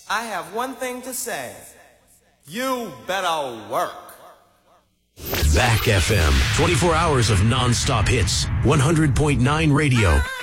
I have one thing to say. You better work. Back FM, 24 hours of non-stop hits, 100.9 radio.